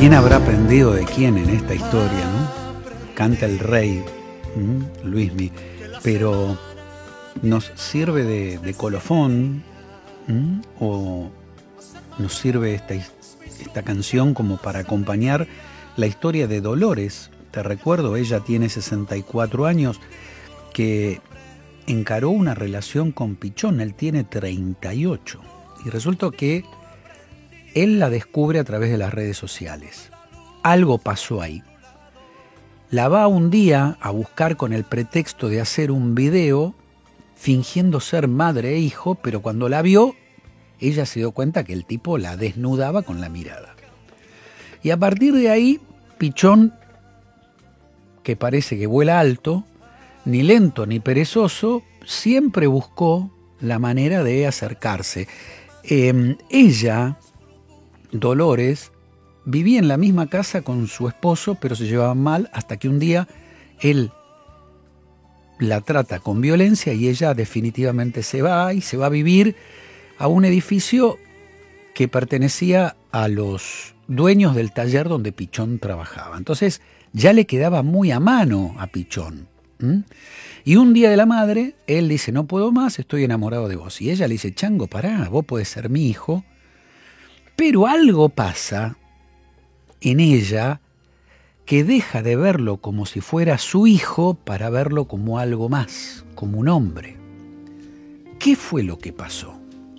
¿Quién habrá aprendido de quién en esta historia, no? Canta el rey, Luismi, pero ¿nos sirve de colofón o nos sirve esta canción como para acompañar la historia de Dolores? Te recuerdo, ella tiene 64 años, que encaró una relación con Pichón, él tiene 38, y resulta que él la descubre a través de las redes sociales. Algo pasó ahí. La va un día a buscar con el pretexto de hacer un video fingiendo ser madre e hijo, pero cuando la vio, ella se dio cuenta que el tipo la desnudaba con la mirada. Y a partir de ahí, Pichón, que parece que vuela alto, ni lento ni perezoso, siempre buscó la manera de acercarse. Ella, Dolores, vivía en la misma casa con su esposo, pero se llevaban mal hasta que un día él la trata con violencia y ella definitivamente se va a vivir a un edificio que pertenecía a los dueños del taller donde Pichón trabajaba. Entonces ya le quedaba muy a mano a Pichón. Y un día de la madre, él dice: no puedo más, estoy enamorado de vos. Y ella le dice: chango, pará, vos podés ser mi hijo. Pero algo pasa en ella que deja de verlo como si fuera su hijo para verlo como algo más, como un hombre. ¿Qué fue lo que pasó?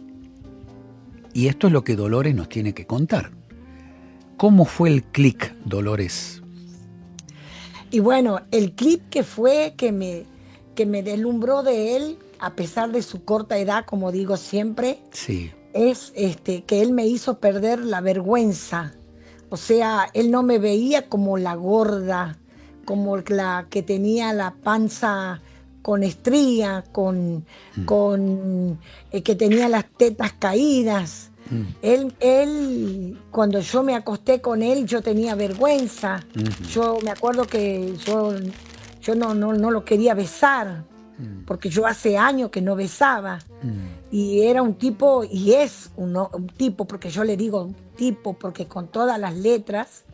Y esto es lo que Dolores nos tiene que contar. ¿Cómo fue el clic, Dolores? Y bueno, el clic que fue que me deslumbró de él, a pesar de su corta edad, como digo siempre, Sí. es que él me hizo perder la vergüenza. O sea, él no me veía como la gorda, como la que tenía la panza con estría, que tenía las tetas caídas. Él, cuando yo me acosté con él, yo tenía vergüenza. Yo me acuerdo que yo no lo quería besar, porque yo hace años que no besaba. Y era un tipo, y es un tipo, porque yo le digo un tipo, porque con todas las letras,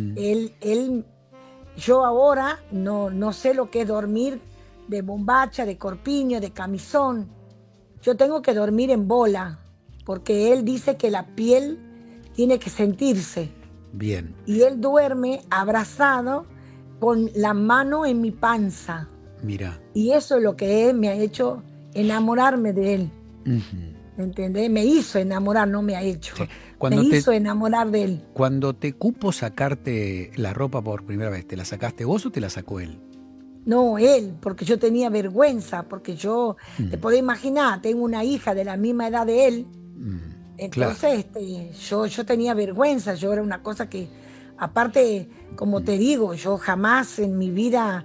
yo ahora no sé lo que es dormir de bombacha, de corpiño, de camisón. Yo tengo que dormir en bola, porque él dice que la piel tiene que sentirse. Bien. Y él duerme abrazado con la mano en mi panza. Mira. Y eso es lo que me ha hecho enamorarme de él. ¿Entendés? Me hizo enamorar, no me ha hecho. Sí. Me hizo enamorar de él. Cuando te cupo sacarte la ropa por primera vez, ¿te la sacaste vos o te la sacó él? No, él, porque yo tenía vergüenza, porque yo, te podés imaginar, tengo una hija de la misma edad de él. Entonces, claro. Yo tenía vergüenza, yo era una cosa que, aparte, como te digo, yo jamás en mi vida,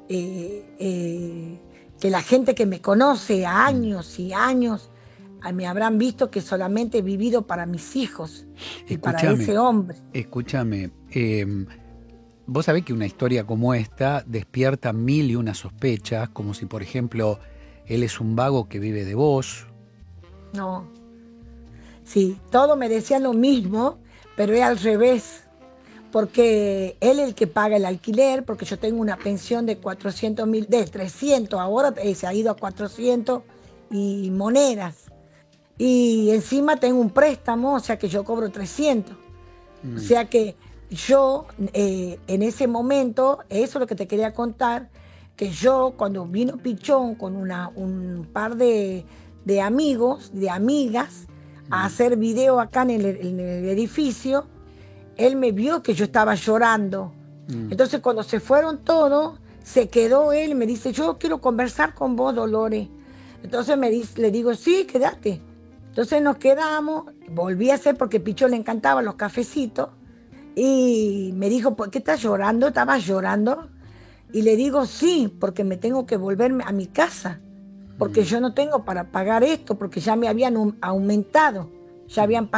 que la gente que me conoce años y años, me habrán visto que solamente he vivido para mis hijos y para ese hombre. Escúchame, vos sabés que una historia como esta despierta mil y una sospechas, como si, por ejemplo, él es un vago que vive de vos. No. Sí, todos me decían lo mismo, pero es al revés, porque él es el que paga el alquiler, porque yo tengo una pensión de 400.000, de 300, ahora se ha ido a 400 y monedas. Y encima tengo un préstamo, o sea que yo cobro 300. O sea que yo, en ese momento, eso es lo que te quería contar, que yo cuando vino Pichón con un par de amigos, de amigas, a hacer video acá en el edificio, él me vio que yo estaba llorando. Entonces cuando se fueron todos, se quedó él y me dice: yo quiero conversar con vos, Dolores. Entonces le digo: sí, quédate. Entonces nos quedamos, volví a hacer, porque a Pichón le encantaban los cafecitos, y me dijo: ¿por qué estás llorando? ¿Estabas llorando? Y le digo: sí, porque me tengo que volverme a mi casa, porque yo no tengo para pagar esto, porque ya me habían aumentado, ya habían pasado